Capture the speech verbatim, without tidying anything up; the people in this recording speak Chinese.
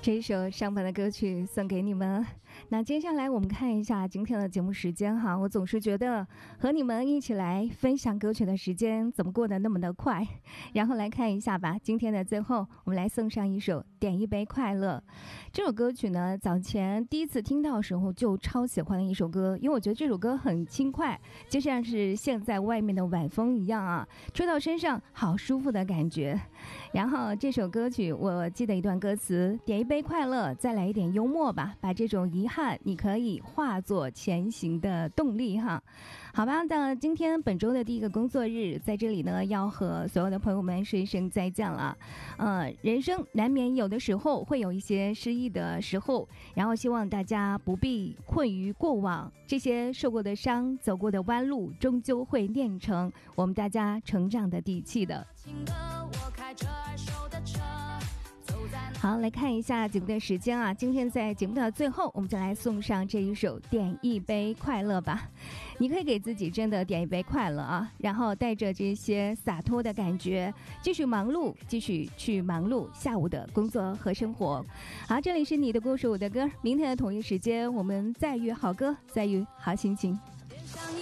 这一首上班的歌曲送给你们。那接下来我们看一下今天的节目时间哈，我总是觉得和你们一起来分享歌曲的时间怎么过得那么的快。然后来看一下吧，今天的最后我们来送上一首点一杯快乐。这首歌曲呢，早前第一次听到的时候就超喜欢的一首歌，因为我觉得这首歌很轻快，就像是现在外面的晚风一样啊，吹到身上好舒服的感觉。然后这首歌曲我记得一段歌词，点一杯快乐，再来一点幽默吧，把这种遗憾你可以化作前行的动力哈。好吧，那今天本周的第一个工作日，在这里呢要和所有的朋友们说一声再见了。呃，人生难免有的时候会有一些失意的时候，然后希望大家不必困于过往，这些受过的伤，走过的弯路，终究会练成我们大家成长的底气的。好，来看一下节目的时间啊，今天在节目的最后，我们就来送上这一首点一杯快乐吧。你可以给自己真的点一杯快乐啊，然后带着这些洒脱的感觉继续忙碌，继续去忙碌下午的工作和生活。好，这里是你的故事我的歌，明天的同一时间我们再遇好歌，再遇好心情。